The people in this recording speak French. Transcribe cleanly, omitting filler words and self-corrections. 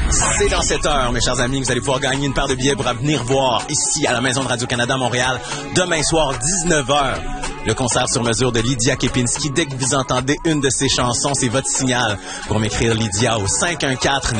C'est dans cette heure, mes chers amis, que vous allez pouvoir gagner une paire de billets pour venir voir ici à la Maison de Radio-Canada Montréal demain soir 19h. Le concert sur mesure de Lydia Kepinski. Dès que vous entendez une de ses chansons, c'est votre signal pour m'écrire Lydia au 514